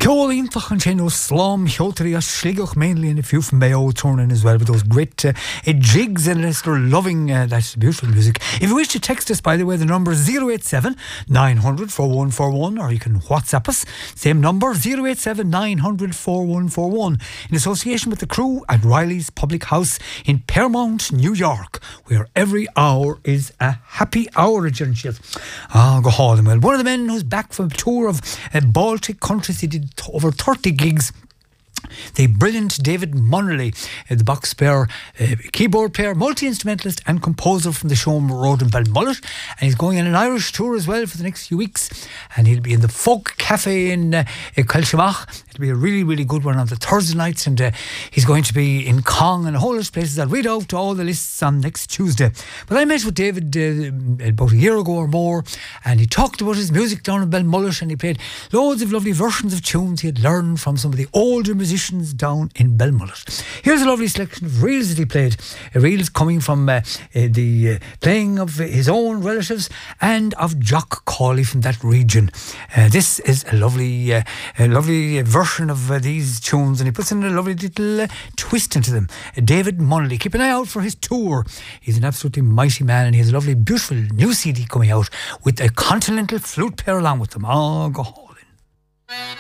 Ceolíntaach an sin ó slám heoltarí a sligoch mainly in a few from Mayo turning as well with those great jigs and they're loving that beautiful music. If you wish to text us, by the way, the number is 087 900 4141, or you can WhatsApp us, same number 087 900 4141, in association with the crew at Riley's Public House in Paramount, New York, where every hour is a happy hour. Go hard. Well, one of the men who's back from a tour of Baltic countries, he did over 30 gigs. The brilliant David Munnelly, the box player, keyboard player, multi-instrumentalist and composer from the Shome Road in Balmullet, and he's going on an Irish tour as well for the next few weeks, and he'll be in the Folk Cafe in Kilshamach. It'll be a really, really good one on the Thursday nights, and he's going to be in Kong and a whole lot of places. I'll read out to all the lists on next Tuesday. But I met with David about a year ago or more, and he talked about his music down in Balmullet, and he played loads of lovely versions of tunes he had learned from some of the older musicians down in Balmullet. Here's a lovely selection of reels that he played. Reels coming from the playing of his own relatives and of Jock Cawley from that region. This is a lovely version of these tunes, and he puts in a lovely little twist into them. David Munnelly. Keep an eye out for his tour. He's an absolutely mighty man, and he has a lovely, beautiful new CD coming out with a continental flute player along with them. Go home.